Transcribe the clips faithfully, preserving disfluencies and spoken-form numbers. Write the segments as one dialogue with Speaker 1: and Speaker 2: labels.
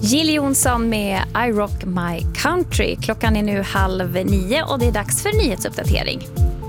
Speaker 1: Jill Johnson med I Rock My Country. Klockan är nu halv nio och det är dags för nyhetsuppdatering.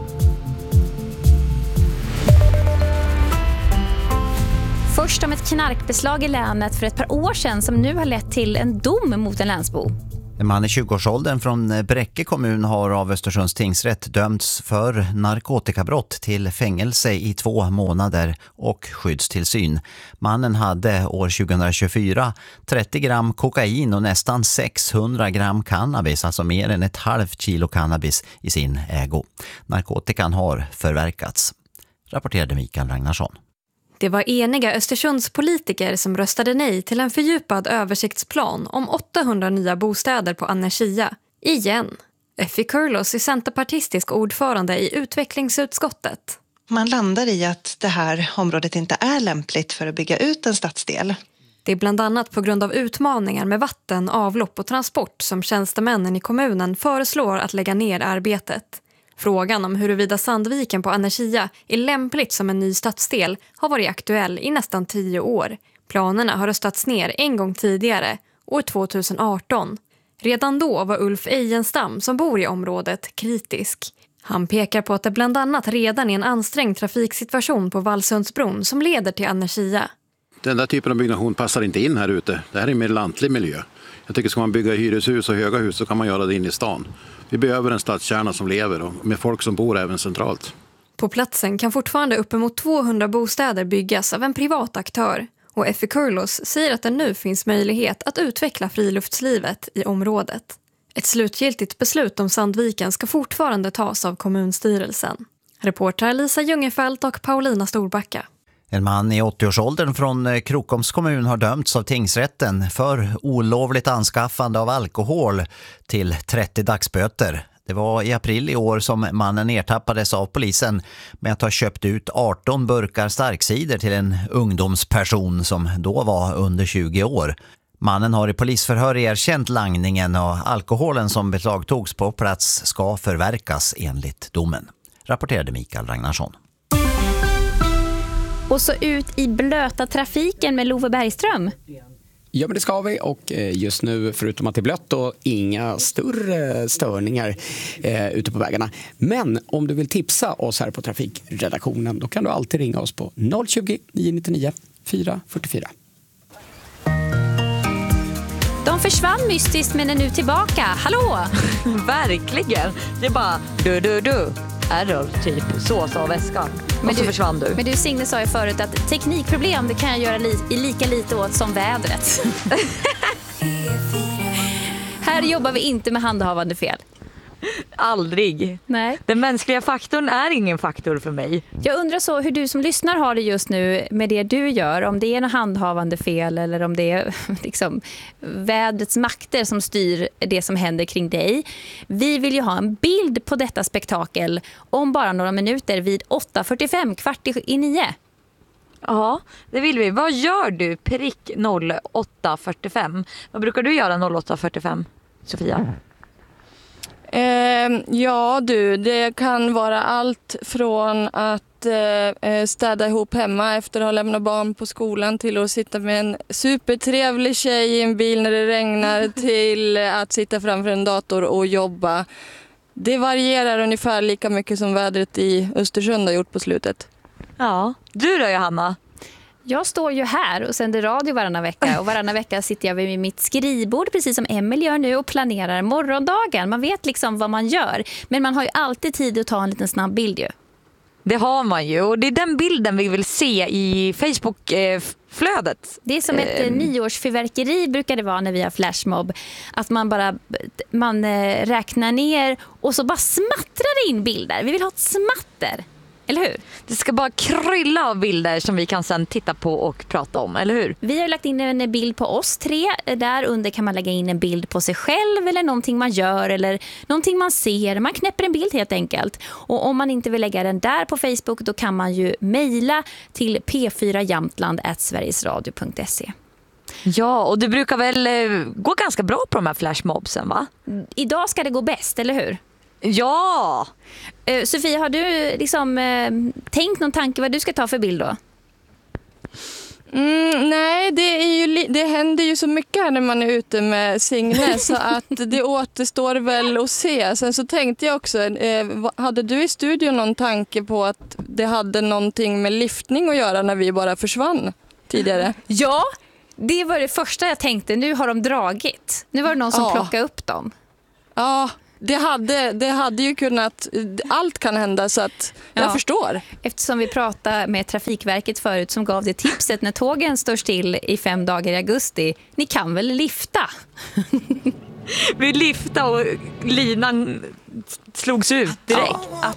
Speaker 1: Först om ett knarkbeslag i länet för ett par år sedan som nu har lett till en dom mot en länsbo.
Speaker 2: En man i tjugoårsåldern från Bräcke kommun har av Östersunds tingsrätt dömts för narkotikabrott till fängelse i två månader och skyddstillsyn. Mannen hade år tjugohundratjugofyra trettio gram kokain och nästan sexhundra gram cannabis, alltså mer än ett halvt kilo cannabis i sin ägo. Narkotikan har förverkats, rapporterade Mikael Ragnarsson.
Speaker 3: Det var eniga Östersunds politiker som röstade nej till en fördjupad översiktsplan om åttahundra nya bostäder på Annerskia. Igen. Effi Kurlos är centerpartistisk ordförande i utvecklingsutskottet.
Speaker 4: Man landar i att det här området inte är lämpligt för att bygga ut en stadsdel.
Speaker 3: Det är bland annat på grund av utmaningar med vatten, avlopp och transport som tjänstemännen i kommunen föreslår att lägga ner arbetet. Frågan om huruvida Sandviken på Annerskia är lämpligt som en ny stadsdel har varit aktuell i nästan tio år. Planerna har röstats ner en gång tidigare, år tjugoarton. Redan då var Ulf Ejenstam som bor i området kritisk. Han pekar på att det bland annat redan är en ansträngd trafiksituation på Vallsundsbron som leder till Annerskia.
Speaker 5: Den där typen av byggnation passar inte in här ute. Det här är en mer lantlig miljö. Jag tycker ska man bygga hyreshus och höga hus så kan man göra det in i stan. Vi behöver en stadskärna som lever och med folk som bor även centralt.
Speaker 3: På platsen kan fortfarande uppemot tvåhundra bostäder byggas av en privat aktör. Och Effi Kurlos säger att det nu finns möjlighet att utveckla friluftslivet i området. Ett slutgiltigt beslut om Sandviken ska fortfarande tas av kommunstyrelsen. Reportrar Lisa Ljungefelt och Paulina Storbacka.
Speaker 2: En man i åttioårsåldern från Krokoms kommun har dömts av tingsrätten för olovligt anskaffande av alkohol till trettio dagsböter. Det var i april i år som mannen ertappades av polisen med att ha köpt ut arton burkar starkcider till en ungdomsperson som då var under tjugo år. Mannen har i polisförhör erkänt langningen och alkoholen som beslagtogs på plats ska förverkas enligt domen, rapporterade Mikael Ragnarsson.
Speaker 1: Och så ut i blöta trafiken med Love Bergström.
Speaker 6: Ja, men det ska vi, och just nu förutom att det är blött och inga större störningar eh, ute på vägarna. Men om du vill tipsa oss här på trafikredaktionen då kan du alltid ringa oss på noll tjugo, nio nittionio, fyra fyrtiofyra.
Speaker 1: De försvann mystiskt men är nu tillbaka. Hallå!
Speaker 7: Verkligen. Det är bara du, du, du. Error, typ. Så sa väskan. Men och så du, försvann du.
Speaker 1: Men du, Signe, sa ju förut att teknikproblem det kan jag göra li- lika lite åt som vädret. Här jobbar vi inte med handhavande fel.
Speaker 7: Aldrig.
Speaker 1: Nej.
Speaker 7: Den mänskliga faktorn är ingen faktor för mig.
Speaker 1: Jag undrar så hur du som lyssnar har det just nu med det du gör. Om det är något handhavande fel eller om det är liksom vädrets makter som styr det som händer kring dig. Vi vill ju ha en bild på detta spektakel om bara några minuter vid åtta fyrtiofem, kvart i nio.
Speaker 7: Ja, det vill vi. Vad gör du prick åtta fyrtiofem? Vad brukar du göra åtta fyrtiofem, Sofia?
Speaker 8: Eh, ja du, det kan vara allt från att eh, städa ihop hemma efter att ha lämnat barn på skolan till att sitta med en supertrevlig tjej i en bil när det regnar till att sitta framför en dator och jobba. Det varierar ungefär lika mycket som vädret i Östersund har gjort på slutet.
Speaker 7: Ja, du då Johanna?
Speaker 1: Jag står ju här och sänder radio varannan vecka och varannan vecka sitter jag vid mitt skrivbord precis som Emil gör nu och planerar morgondagen. Man vet liksom vad man gör, men man har ju alltid tid att ta en liten snabb bild ju.
Speaker 7: Det har man ju och det är den bilden vi vill se i Facebook-flödet.
Speaker 1: Det är som ett eh. nyårsfyrverkeri brukar det vara när vi har flashmob. Att man bara man räknar ner och så bara smattrar in bilder. Vi vill ha ett smatter. Eller hur?
Speaker 7: Det ska bara krylla av bilder som vi kan sen titta på och prata om, eller hur?
Speaker 1: Vi har lagt in en bild på oss tre. Där under kan man lägga in en bild på sig själv eller någonting man gör eller någonting man ser. Man knäpper en bild helt enkelt. Och om man inte vill lägga den där på Facebook då kan man ju mejla till p fyra jamtland at sverigesradio punkt se.
Speaker 7: Ja, och det brukar väl gå ganska bra på de här flashmobsen, va?
Speaker 1: Idag ska det gå bäst, eller hur?
Speaker 7: Ja!
Speaker 1: Uh, Sofia, har du liksom uh, tänkt någon tanke vad du ska ta för bild då?
Speaker 8: Mm, nej, Nej, det, är ju li- det händer ju så mycket här när man är ute med Signe så att det återstår väl att se. Sen så tänkte jag också, eh, hade du i studion någon tanke på att det hade någonting med liftning att göra när vi bara försvann tidigare?
Speaker 1: Ja, det var det första jag tänkte. Nu har de dragit. Nu var det någon som
Speaker 8: Ja.
Speaker 1: plockade upp dem.
Speaker 8: Ja, det hade, det hade ju kunnat, allt kan hända så att jag
Speaker 1: Ja.
Speaker 8: förstår.
Speaker 1: Eftersom vi pratade med Trafikverket förut som gav det tipset när tågen står still i fem dagar i augusti. Ni kan väl lifta?
Speaker 7: Vi lyfta och linan slogs ut direkt.
Speaker 1: Ja,